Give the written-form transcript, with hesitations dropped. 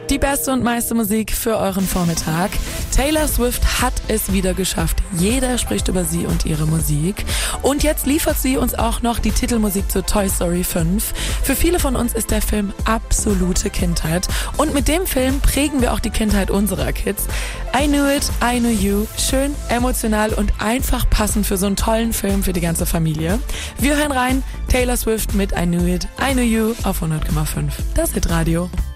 Die beste und meiste Musik für euren Vormittag. Taylor Swift hat es wieder geschafft. Jeder spricht über sie und ihre Musik. Und jetzt liefert sie uns auch noch die Titelmusik zu Toy Story 5. Für viele von uns ist der Film absolute Kindheit. Und mit dem Film prägen wir auch die Kindheit unserer Kids. I Knew It, I Knew You. Schön, emotional und einfach passend für so einen tollen Film für die ganze Familie. Wir hören rein. Taylor Swift mit I Knew It, I Knew You auf 100,5. Das Hitradio.